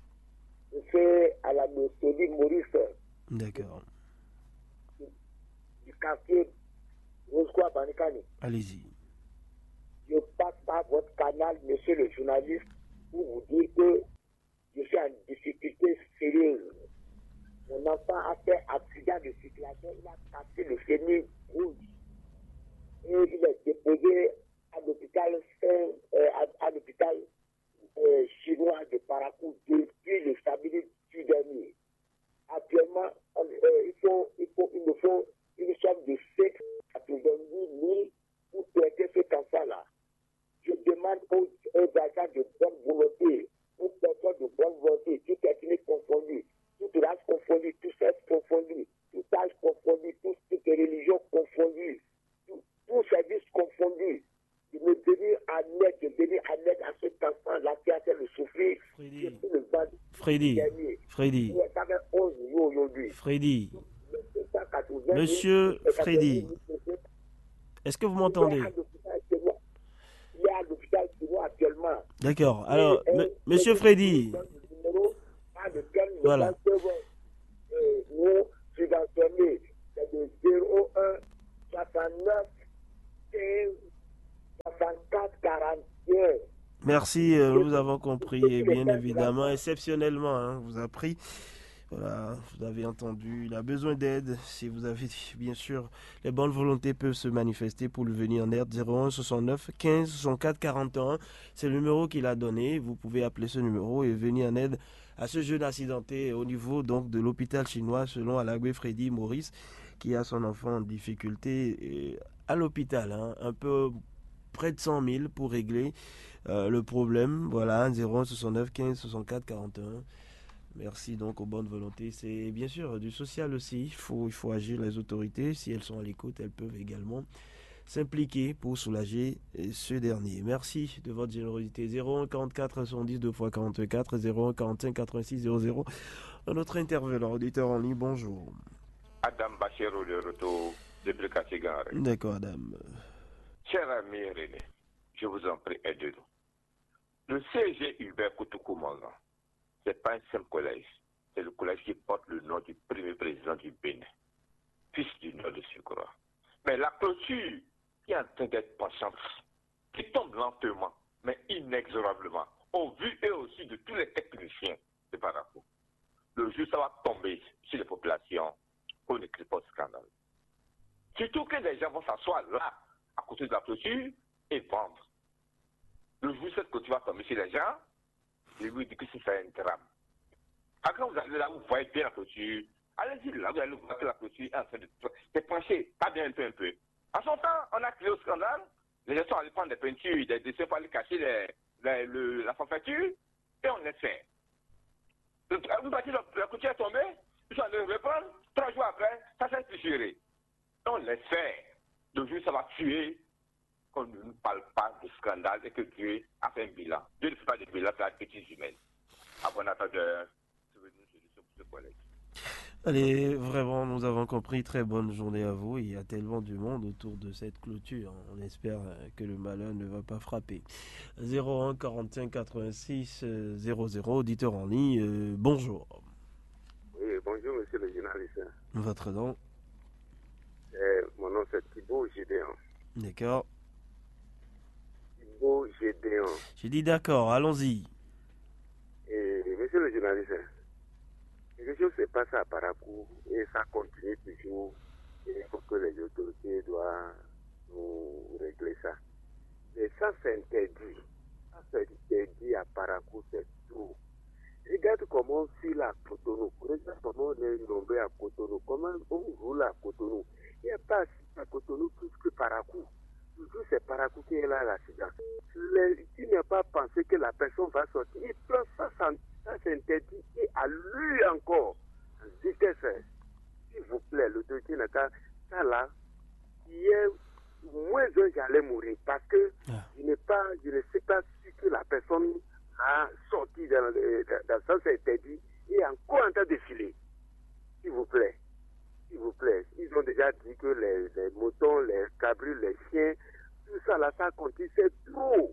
E: C'est à la Mosoli Maurice.
A: D'accord.
E: Du quartier Roscoe Banikani.
A: Allez-y.
E: Je passe par votre canal, monsieur le journaliste, pour vous dire que je suis en difficulté sérieuse. Mon enfant a fait accident de circulation, il a cassé le fémur rouge. Et il est déposé à l'hôpital chinois de Parakou depuis le samedi dernier. Actuellement, il me faut une somme de 590 000 pour traiter cet enfant-là. Je demande aux agents de bonne volonté, aux personnes de bonne volonté, toute ethnie confondue, toute race confondue, tout sexe confondu, tout âge confondu, toutes religions confondues, tout service confondu, de me venir en aide à cet enfant-là qui a fait le souffrir.
A: Freddy. Monsieur Freddy, est-ce que vous m'entendez?
E: Il est à l'hôpital chinois actuellement.
A: D'accord. Alors, monsieur Freddy. Voilà.
E: Nous subventionnés, c'est de 01 69 15 64 41.
A: Merci, nous avons compris et bien évidemment, exceptionnellement, vous a pris. Voilà, vous avez entendu, il a besoin d'aide. Si vous avez, bien sûr, les bonnes volontés peuvent se manifester pour lui venir en aide. 01 69 15 64 41, c'est le numéro qu'il a donné. Vous pouvez appeler ce numéro et venir en aide à ce jeune accidenté au niveau donc de l'hôpital chinois, selon Alagwe Freddy Maurice, qui a son enfant en difficulté à l'hôpital. Un peu près de 100 000 pour régler le problème. Voilà, 01 69 15 64 41. Merci donc aux bonnes volontés. C'est bien sûr du social aussi. Il faut agir. Les autorités, si elles sont à l'écoute, elles peuvent également s'impliquer pour soulager ce dernier. Merci de votre générosité. 01 44 110 2 fois 44, 01 45 86 00. Notre intervenant, auditeur en ligne, bonjour.
G: Adam Bachero, le retour depuis Katigare.
A: D'accord, Adam.
G: Cher ami René, je vous en prie, aidez-nous. Le CG Hubert Koutoukou-Mangan, ce n'est pas un simple collège. C'est le collège qui porte le nom du premier président du Bénin, fils du Nord de surcroît. Mais la clôture qui est en train d'être penchante, qui tombe lentement, mais inexorablement, au vu eux aussi de tous les techniciens de Parakou. le jour ça va tomber sur les populations, on ne crée pas de scandale. Surtout que les gens vont s'asseoir là, à côté de la clôture, et vendre. Le jour où cette clôture va tomber sur les gens, je vous dis que c'est un drame. Quand vous allez là, vous voyez bien la clôture, allez-y là, vous allez voir que la clôture est en train de pencher, pas bien un peu. En son temps, on a créé au scandale, les gens sont allés prendre des peintures, des dessins pour aller cacher la forfaiture, et on laisse faire. Une partie de la clôture est tombée, ils sont allés reprendre, 3 jours après, ça s'est fissuré. On laisse faire. Le jour ça va tuer, qu'on ne parle pas de scandale et que Dieu a fait un bilan. Dieu ne fait pas de bilan pour la petite humaine. À bon attendeur, je veux une solution pour ce collègue.
A: Allez, vraiment, nous avons compris. Très bonne journée à vous. Il y a tellement du monde autour de cette clôture. On espère que le malheur ne va pas frapper. 01 45 86 00, auditeur en ligne. Bonjour.
D: Oui, bonjour, monsieur le journaliste.
A: Votre nom?
D: Mon nom, c'est Thibaut Gédéon.
A: D'accord.
D: Thibaut Gédéon.
A: J'ai dit d'accord, allons-y.
D: Et monsieur le journaliste, quelque chose s'est passé à Parakou et ça continue toujours. Et il faut que les autorités doivent nous régler ça. Et ça, c'est interdit. Ça, c'est interdit à Parakou, c'est tout. Regarde comment on file à Cotonou. Regarde comment on est nommé à Cotonou. Comment on roule à Cotonou. Il n'y a pas à Cotonou plus que Parakou. Toujours c'est Parakou qui est là, l'accident. Tu n'as pas pensé que la personne va sortir. Il prend ça, ça c'est interdit. Et à lui encore, en vitesse, s'il vous plaît, l'autorité n'a qu'à ça là, hier, moins d'un j'allais mourir parce que je ne sais pas si que la personne a sorti dans le sens interdit et encore en train de filer. S'il vous plaît. Ils ont déjà dit que les moutons, les cabris, les chiens, tout ça là, ça continue. C'est trop.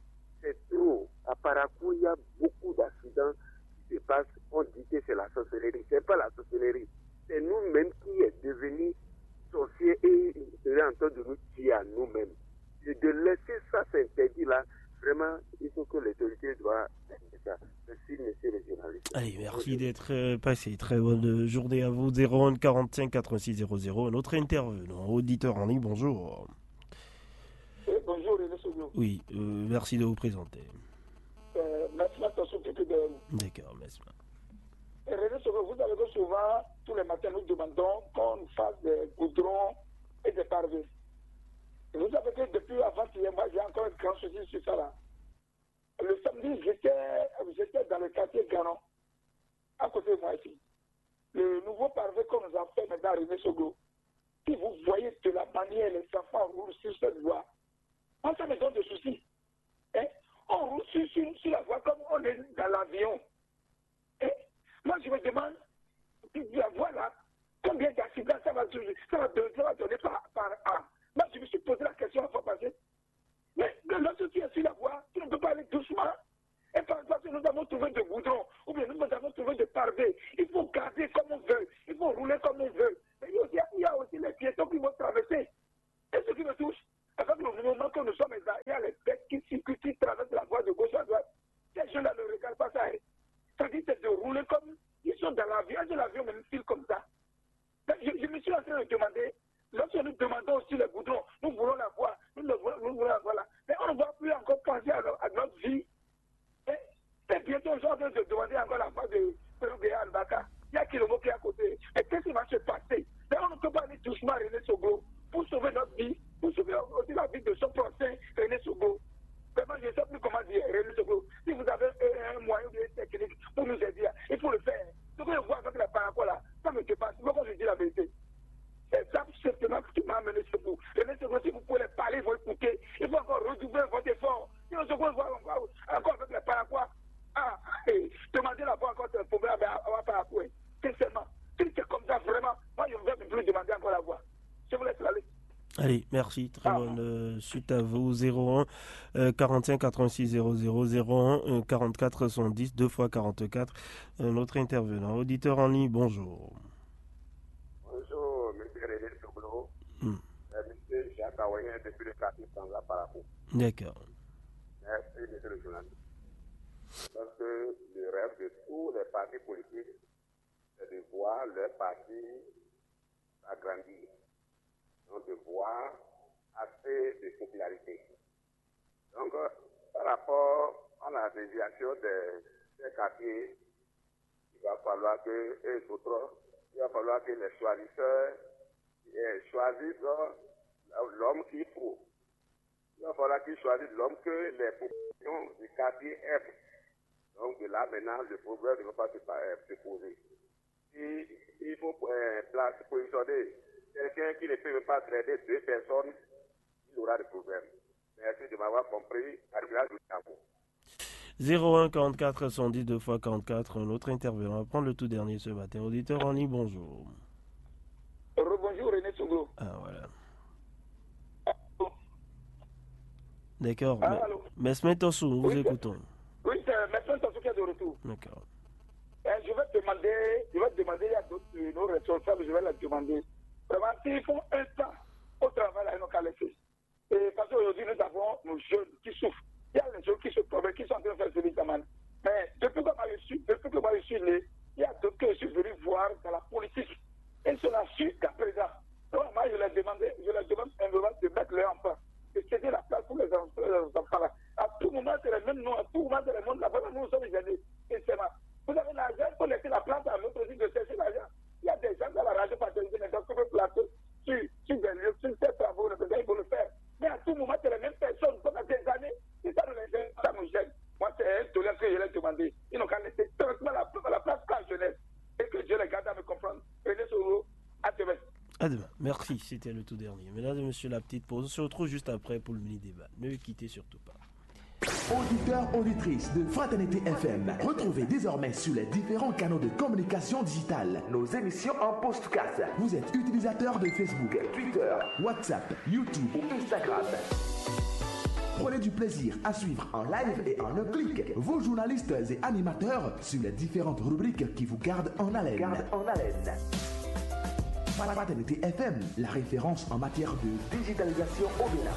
D: À Parakou, il y a beaucoup d'accidents qui se passent. On dit que c'est la sorcellerie. C'est pas la sorcellerie. C'est nous-mêmes qui est devenu sorciers et c'est en train de nous tuer à nous-mêmes. Et de laisser ça s'interdit là, vraiment, il faut que l'autorité doit faire ça. Merci, monsieur le journaliste.
A: Allez, merci d'être passé. Très bonne journée à vous. 01 45 86 00. Notre intervenant, auditeur en ligne, bonjour.
J: Bonjour, René Sougou.
A: Oui, merci de vous présenter.
J: Merci,
A: D'accord, merci.
J: René Sougou, vous savez que souvent, tous les matins, nous demandons qu'on fasse des goudrons et des parvés. Vous savez que depuis avant-hier, moi, j'ai encore un grand souci sur ça là. Le samedi, j'étais dans le quartier Garon, à côté de moi ici. Le nouveau parvé qu'on nous a fait maintenant, René Sogo, si vous voyez de la manière les enfants roulent sur cette voie, ça me donne des soucis. Hein? On roule sur la voie comme on est dans l'avion. Hein? Moi, je me demande, la voie là, combien d'accidents ça va donner par an. Moi, je me suis posé la question la fois passée. Mais lorsque tu es sur la voie, tu ne peux pas aller doucement. Et par exemple, si nous avons trouvé de goudron, ou bien nous avons trouvé de parvé, il faut garder comme on veut, il faut rouler comme on veut. Mais il y a aussi les piétons qui vont traverser. Et ce qui me touche, avec le moment que nous sommes là, il y a les bêtes qui circulent, qui traversent la voie de gauche à droite. Ces gens-là ne regardent pas ça. C'est-à-dire c'est de rouler comme ils sont dans l'avion, de l'avion, mais ils filent comme ça. Je me suis en train de demander, lorsque nous demandons aussi les goudrons, nous voulons la voie, nous voulons la voie là. Mais on ne va plus encore penser à notre vie. C'est bientôt le genre de demander encore la voie de Peruguéa Albaka. Il y a Kilombo qui est à côté. Et qu'est-ce qui va se passer? Mais on ne peut pas aller doucement René Sogo pour sauver notre vie, pour sauver aussi la vie de son prochain René Sogo. Vraiment, je ne sais plus comment dire René Sogo. Si vous avez un moyen ou une technique pour nous aider, il faut le faire. Ce que je vois avec les paracols là, ça me dépasse. Pourquoi je dis la vérité? C'est ça certainement que tu m'as amené ce bout. René Sogo, si vous pouvez les parler, ils vont écouter. Il faut encore redoubler votre effort. Sinon, ce qu'on voit encore avec les paracols. Demander la voix encore, c'est un problème à Parakou. Sincèrement, si c'est comme ça, vraiment, moi, je ne vais plus demander encore la voix. Je vous laisse aller.
A: Allez, merci. Très bonne suite à vous. 01 45 86 00 01 44 70 2 fois 44. Notre intervenant, auditeur en ligne, bonjour.
D: Bonjour, M. René Sougou. M. Jacques Aouyen, depuis le quartier Sanza Parakou.
A: D'accord.
D: Merci, M. le journaliste. Parce que le rêve de tous les partis politiques, de voir leur parti agrandir, donc de voir assez de popularité. Donc, par rapport à la déviation des quartiers, il va falloir que les choisisseurs choisissent l'homme qu'il faut. Il va falloir qu'ils choisissent l'homme que les populations du quartier aiment. Donc de là maintenant, le problème ne va pas se poser. Il faut positionner quelqu'un qui ne peut même pas traiter 2 personnes, il aura des problèmes. Merci de m'avoir compris. À vous.
A: 01 44 110 2 x 44, un autre intervenant. On va prendre le tout dernier ce matin. Auditeur en ligne, bonjour.
J: Rebonjour René Sogo.
A: Ah voilà. D'accord. Mais Tossou, nous vous écoutons.
J: Oui, c'est M. Tossou qui est de retour.
A: D'accord.
J: Je vais demander à d'autres nos responsables, je vais leur demander. Vraiment, s'ils font un temps au travail, là, ils n'ont qu'à laisser. Et parce qu'aujourd'hui, nous avons nos jeunes qui souffrent. Il y a les jeunes qui se trouvent, qui sont en train de faire ce examen. Mais depuis que moi je suis né, il y a d'autres que je suis venu voir dans la politique. Et ils sont là jusqu'à présent. Donc moi, je leur demande simplement de mettre leur enfant, de céder la place pour les enfants là. À tout moment, c'est les mêmes noms, à tout moment, c'est les mêmes là-bas, nous sommes gênés. Vous avez l'argent, il faut laisser la place à l'autre aussi de chercher l'argent. Il y a des gens dans la radio paternité, mais donc, on peut placer sur des lieux, sur ces travaux, il faut le faire. Mais à tout moment, c'est les mêmes personnes pendant des années. C'est ça, ça nous gêne. Moi, c'est un tolérant que je l'ai demandé. Ils n'ont qu'à laisser tranquillement la place pour la jeunesse. Et que Dieu les garde à me comprendre. René Soro, à demain.
A: À demain. Merci, c'était le tout dernier. Mesdames et messieurs, la petite pause. On se retrouve juste après pour le mini-débat. Ne quittez surtout pas.
K: Auditeurs, auditrices de Fraternité FM, retrouvez désormais sur les différents canaux de communication digitale nos émissions en podcast. Vous êtes utilisateur de Facebook, Twitter, WhatsApp, YouTube ou Instagram. Prenez du plaisir à suivre en live et en un clic vos journalistes et animateurs sur les différentes rubriques qui vous gardent en haleine. Fraternité FM, la référence en matière de digitalisation au Bénin.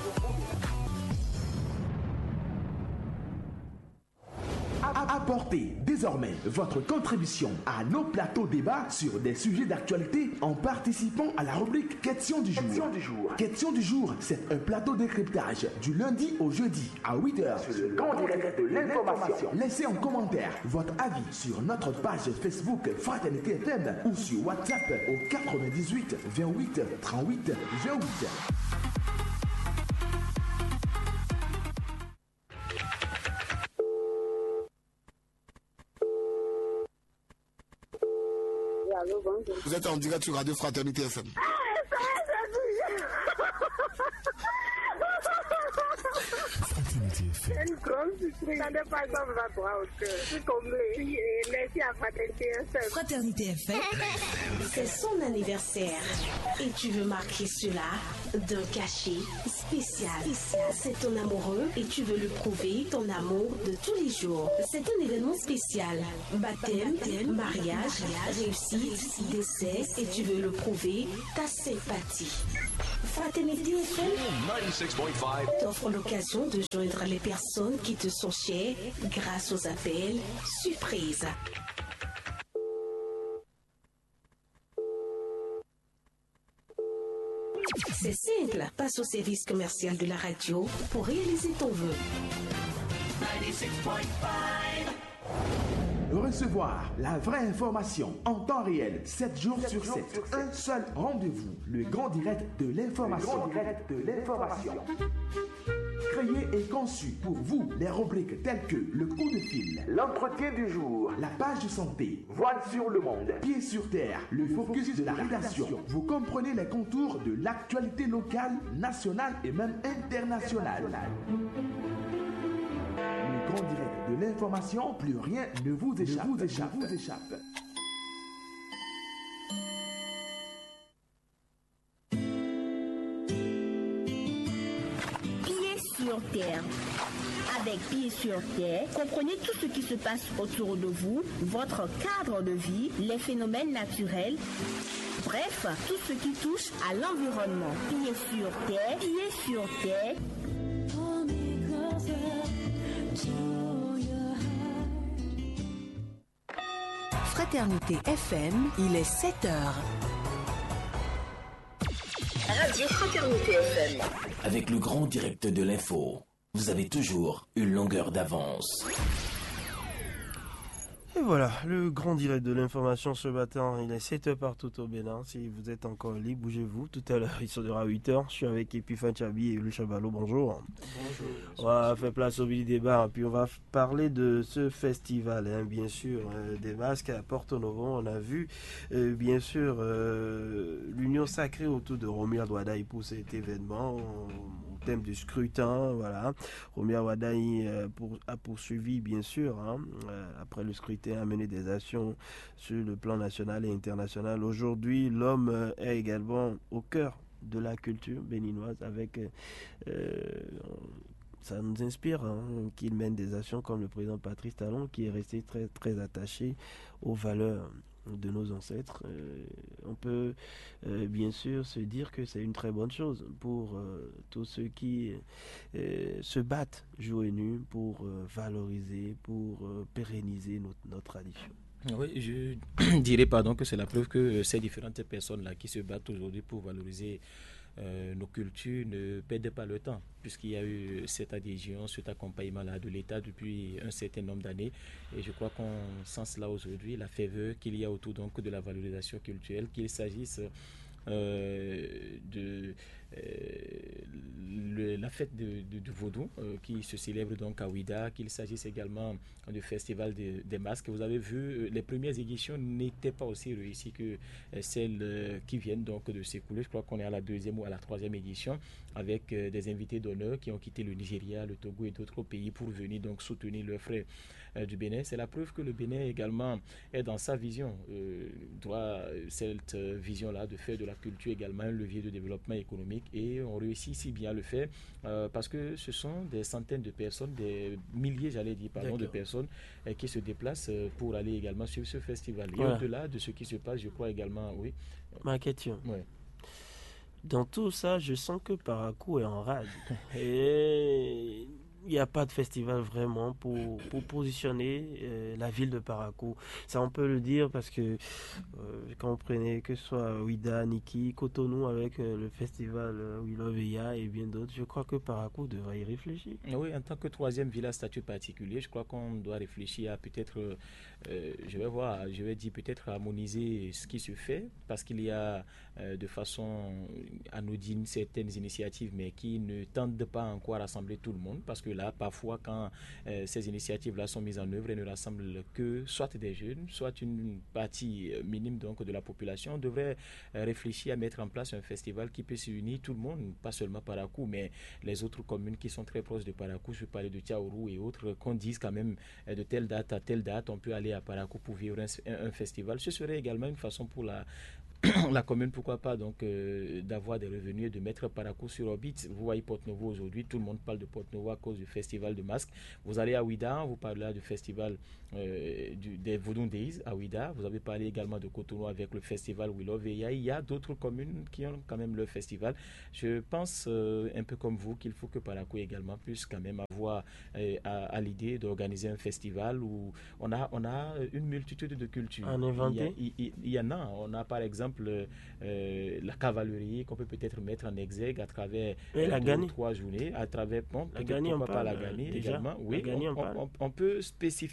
K: Apportez désormais votre contribution à nos plateaux débats sur des sujets d'actualité en participant à la rubrique Question du jour. Question du jour, c'est un plateau de décryptage du lundi au jeudi à 8h sur le grand direct de l'information. Laissez en commentaire votre avis sur notre page Facebook Fraternité FM ou sur WhatsApp au 98 28 38 28.
L: Vous êtes en direct sur Radio Fraternité FM.
M: C'est une grande surprise. Ça n'est pas comme la droit au cœur. Je suis comblée. Merci à Fraternité FM.
N: Fraternité FM, c'est son anniversaire. Et tu veux marquer cela d'un cachet spécial. C'est ton amoureux et tu veux lui prouver ton amour de tous les jours. C'est un événement spécial. Baptême, mariage, réussite, décès et tu veux le prouver ta sympathie. Fraternité FM 96.5 t'offre l'occasion de joindre les personnes qui te sont chères grâce aux appels surprises. C'est simple, passe au service commercial de la radio pour réaliser ton vœu. 96.5
K: Recevoir la vraie information en temps réel, 7 jours sur 7. Un seul rendez-vous, le grand direct de l'information. Créé et conçu pour vous, les rubriques telles que le coup de fil, l'entretien du jour, la page de santé, voile sur le monde, pied sur terre, le focus de la rédaction. Vous comprenez les contours de l'actualité locale, nationale et même internationale. Le grand direct de l'information, plus rien ne vous échappe.
O: Sur Terre. Avec Pieds sur Terre, comprenez tout ce qui se passe autour de vous, votre cadre de vie, les phénomènes naturels, bref, tout ce qui touche à l'environnement. Pieds sur Terre, Pieds sur Terre.
P: Fraternité FM, il est 7h.
Q: Radio Fraternité FM.
R: Avec le grand direct de l'info, vous avez toujours une longueur d'avance.
A: Et voilà, le grand direct de l'information ce matin, il est 7h partout au Bénin. Si vous êtes encore libre, bougez-vous. Tout à l'heure, il sera 8h. Je suis avec Epiphan Chabi et Louis Chabalo. Bonjour.
S: Bonjour.
A: On va faire place au mini débat. Puis on va parler de ce festival, bien sûr, des masques à Porto Novo. On a vu, bien sûr, l'union sacrée autour de Romia Wadaï pour cet événement. Au thème du scrutin, voilà. Romia Wadaï a poursuivi, bien sûr, après le scrutin, à mener des actions sur le plan national et international. Aujourd'hui, l'homme est également au cœur de la culture béninoise avec ça nous inspire qu'il mène des actions comme le président Patrice Talon qui est resté très, très attaché aux valeurs de nos ancêtres. On peut bien sûr se dire que c'est une très bonne chose pour tous ceux qui se battent jour et nuit pour valoriser, pour pérenniser notre tradition.
S: Oui, je dirais que c'est la preuve que ces différentes personnes-là qui se battent aujourd'hui pour valoriser nos cultures ne perdent pas le temps, puisqu'il y a eu cette adhésion, cet accompagnement-là de l'État depuis un certain nombre d'années. Et je crois qu'on sent cela aujourd'hui, la ferveur qu'il y a autour donc de la valorisation culturelle, qu'il s'agisse de la fête du Vaudou qui se célèbre donc à Ouida, qu'il s'agisse également du festival des masques. Vous avez vu, les premières éditions n'étaient pas aussi réussies que celles qui viennent donc de s'écouler. Je crois qu'on est à la 2e ou à la 3e édition avec des invités d'honneur qui ont quitté le Nigeria, le Togo et d'autres pays pour venir donc soutenir leurs frères du Bénin. C'est la preuve que le Bénin également est dans sa vision, doit cette vision-là de faire de la culture également un levier de développement économique, et on réussit si bien à le faire parce que ce sont des centaines de personnes, des milliers de personnes qui se déplacent pour aller également sur ce festival. Et au-delà de ce qui se passe, je crois également, oui.
A: Ma question.
S: Ouais.
A: Dans tout ça, je sens que Parakou est en rade. Et il n'y a pas de festival vraiment pour positionner la ville de Parakou. Ça, on peut le dire parce que quand vous prenez que ce soit Ouida, Niki, Cotonou avec le festival Wiloveya et bien d'autres, je crois que Parakou devrait y réfléchir.
S: Oui, en tant que 3e ville à statut particulier, je crois qu'on doit réfléchir à peut-être, je vais dire peut-être harmoniser ce qui se fait, parce qu'il y a de façon anodine certaines initiatives, mais qui ne tendent pas encore à rassembler tout le monde, parce que là, parfois, quand ces initiatives-là sont mises en œuvre, elles ne rassemblent que soit des jeunes, soit une partie minime donc de la population. On devrait réfléchir à mettre en place un festival qui peut unir tout le monde, pas seulement Parakou, mais les autres communes qui sont très proches de Parakou. Je vais parler de Tiaourou et autres, qu'on dise quand même de telle date à telle date, on peut aller à Parakou pour vivre un festival. Ce serait également une façon pour la commune, pourquoi pas, donc d'avoir des revenus et de mettre Parakou sur orbite. Vous voyez Porto Novo aujourd'hui, tout le monde parle de Porto Novo à cause du festival de masques. Vous allez à Ouida, vous parlez là du festival des Vodun Days à Ouida. Vous avez parlé également de Cotonou avec le festival Wiloveya. Il y a d'autres communes qui ont quand même leur festival. Je pense un peu comme vous qu'il faut que Parakou également puisse quand même avoir à l'idée d'organiser un festival où on a une multitude de cultures. Il y en a. On a par exemple la cavalerie qu'on peut peut-être mettre en exergue à travers 2 ou 3 journées, à travers
A: la Gani,
S: la Gani également. Oui, on peut spécifier